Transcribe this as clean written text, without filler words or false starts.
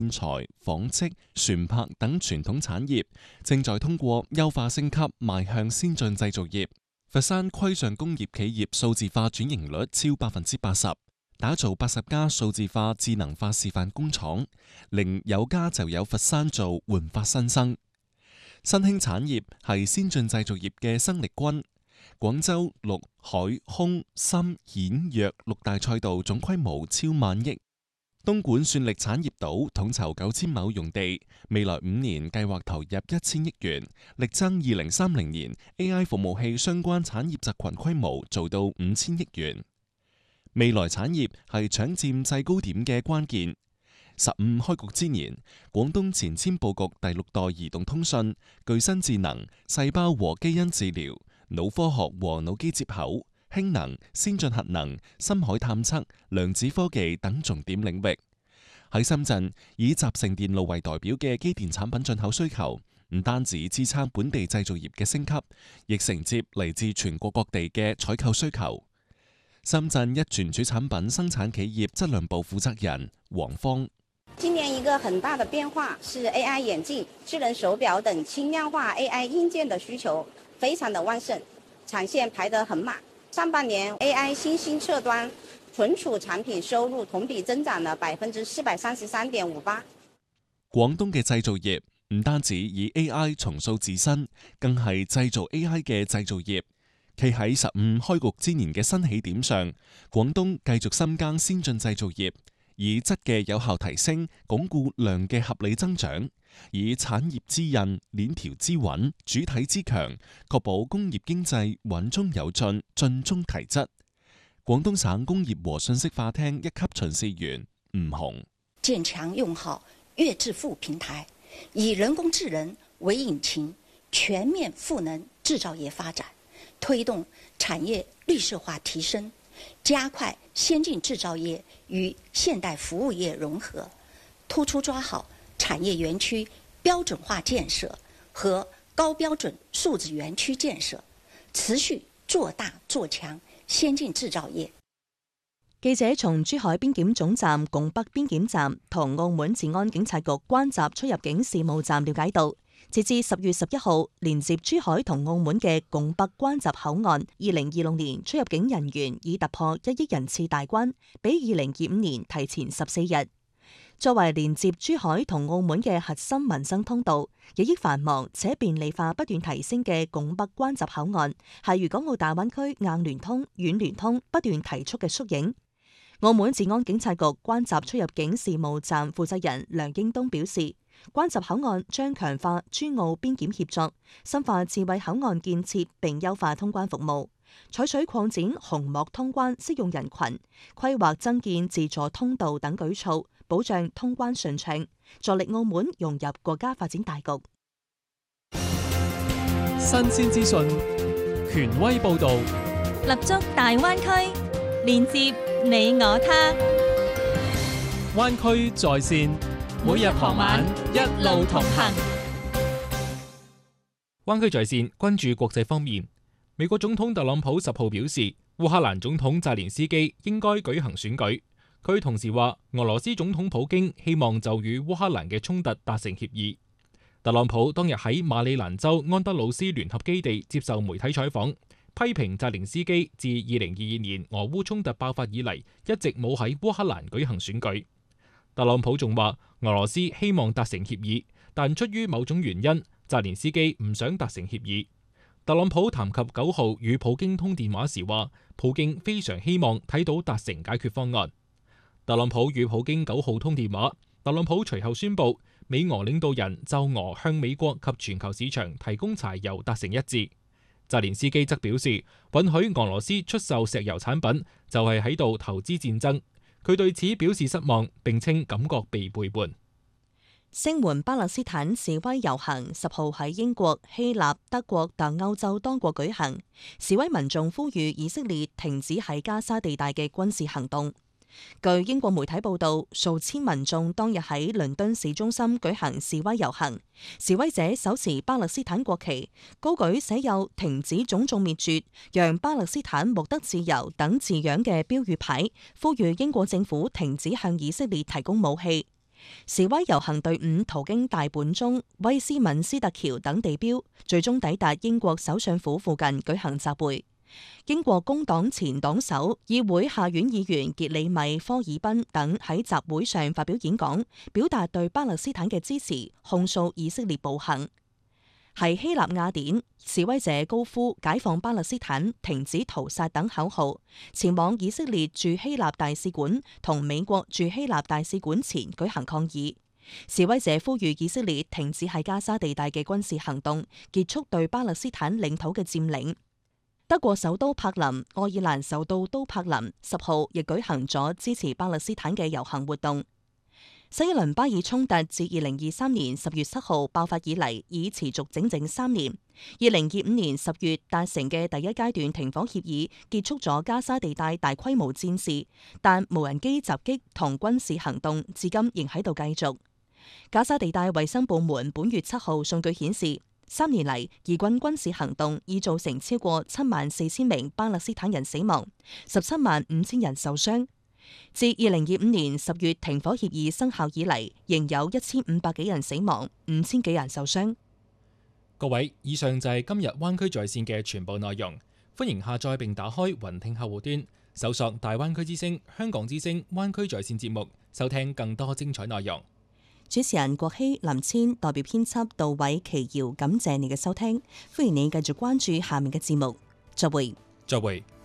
建材、紡織、船舶等傳統產業正在通過優化升級邁向先進製造業。佛山規上工業企業數字化轉型率超80%，打造80家數字化智能化示範工廠，令有家就有佛山做煥發新生。新興產業係先進製造業嘅生力軍。廣州陸海空深顯藥六大賽道總規模超萬億。東莞算力產業島統籌9000畝用地，未來5年計劃投入1000億元，力爭2030年 AI 服務器相關產業集群規模做到5000億元。未來產業係搶佔制高點嘅關鍵。15開局之年，廣東前瞻佈局第6代移動通訊、具身智能、細胞和基因治療、腦科學和腦機接口、氫能、先進核能、深海探測、量子科技等重點領域。喺深圳，以集成電路為代表嘅機電產品進口需求，唔單止支撐本地製造業嘅升級，亦承接嚟自全國各地嘅採購需求。深圳一傳主產品生產企業質量部負責人黃芳： 今年一個很大的變化是 AI 眼鏡、智能手錶等輕量化 AI 硬件的需求非常的旺盛，產線排得很滿。上半年 AI 新興測端存儲產品收入同比增長了433.58%。 廣東嘅製造業唔單止以 AI 重塑自身，更係製造 AI 嘅製造業。企喺15開局之年嘅新起點上，廣東繼續深耕先進製造業，以質嘅有效提升鞏固量嘅合理增長，以產業之韌、鏈條之穩、主體之強，確保工業經濟穩中有進、進中提質。廣東省工業和信息化廳一級巡視員吳紅： 建強用好粵智庫平台，以人工智能為引擎，全面賦能製造業發展，推動產業綠色化提升，加快先進製造業與現代服務業融合，突出抓好產業園區標準化建設和高標準數字園區建設，持續做大做強先進製造業。 記者從珠海邊檢總站、拱北邊檢站同澳門治安警察局關閘出入境事務站了解到，截至10月11號，連接珠海同澳門嘅拱北關閘口岸，2026年出入境人員已突破1億人次大關，比2025年提前14日。作為連接珠海同澳門嘅核心民生通道，日益繁忙且便利化不斷提升嘅拱北關閘口岸，係粵港澳大灣區硬聯通、軟聯通不斷提速嘅縮影。澳門治安警察局關閘出入境事務站負責人梁英東表示，關閘口岸將強化珠澳邊檢協作，深化智慧口岸建設並優化通關服務，採取擴展虹膜通關適用人群、規劃增建自助通道等舉措，保障通關順暢，助力澳門融入國家發展大局。 新鮮資訊，權威報導， 立足大灣區，連接你我他。 灣區在線，每日傍晚一路同行。灣區在線關注國際方面，美國總統特朗普10號表示，烏克蘭總統澤連斯基應該舉行選舉。佢同時話，俄羅斯總統普京希望就與烏克蘭嘅衝突達成協議。特朗普當日喺馬里蘭州安德魯斯聯合基地接受媒體採訪，批評澤連斯基自2022年俄烏衝突爆發以嚟，一直冇喺烏克蘭舉行選舉。特朗普仲話，俄羅斯希望達成協議，但出於某種原因，澤連斯基唔想達成協議。特朗普談及9號與普京通電話時話，普京非常希望睇到達成解決方案。特朗普與普京9號通電話，特朗普隨後宣布，美俄領導人就俄向美國及全球市場提供柴油達成一致。澤連斯基則表示，允許俄羅斯出售石油產品就係喺度投資戰爭，佢對此表示失望，並稱感覺被背叛。 聲援巴勒斯坦示威遊行10號喺英國、希臘、德國等歐洲多國舉行，示威民眾呼籲以色列停止喺加沙地帶嘅軍事行動。據英國媒體報道，數千民眾當日喺倫敦市中心舉行示威遊行，示威者手持巴勒斯坦國旗，高舉寫有停止種族滅絕、讓巴勒斯坦獲得自由等字樣嘅標語牌，呼籲英國政府停止向以色列提供武器。 示威遊行隊伍途經大本鐘、威斯敏斯特橋等地標，最終抵達英國首相府附近舉行集會。英國工黨前黨首、議會下院議員傑里米科爾賓等喺集會上發表演講，表達對巴勒斯坦嘅支持，控訴以色列暴行。喺希臘雅典，示威者高呼解放巴勒斯坦、停止屠殺等口號，前往以色列駐希臘大使館同美國駐希臘大使館前舉行抗議。示威者呼籲以色列停止喺加沙地帶嘅軍事行動，結束對巴勒斯坦領土嘅佔領。德國首都柏林、愛爾蘭首都都柏林10號亦舉行咗支持巴勒斯坦嘅遊行活動。新一輪巴以衝突自2023年10月7號爆發以嚟，已持續整整3年。2025年10月達成嘅第一階段停火協議，結束咗加沙地帶大規模戰事，但無人機襲擊同軍事行動至今仍喺度繼續。加沙地帶衛生部門本月7號數據顯示，3年嚟，以軍軍事行動已造成超過74000名巴勒斯坦人死亡，175,000人受傷。自2025年10月停火協議生效以嚟，仍有1500幾人死亡，5000幾人受傷。 各位，以上就係今日灣區在線嘅全部內容。歡迎下載並打開雲聽客戶端，搜索大灣區之聲、香港之聲、灣區在線節目，收聽更多精彩內容。 主持人郭希、林千代表編輯杜偉、奇瑤，感謝你嘅收聽。歡迎你繼續關注下面嘅節目。再會。 再會。